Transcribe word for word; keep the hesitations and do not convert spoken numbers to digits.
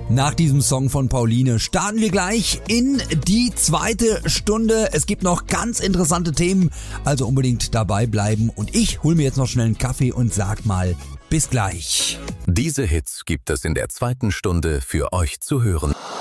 Nach diesem Song von Pauline starten wir gleich in die zweite Stunde. Es gibt noch ganz interessante Themen, also unbedingt dabei bleiben. Und ich hole mir jetzt noch schnell einen Kaffee und sag mal bis gleich. Diese Hits gibt es in der zweiten Stunde für euch zu hören.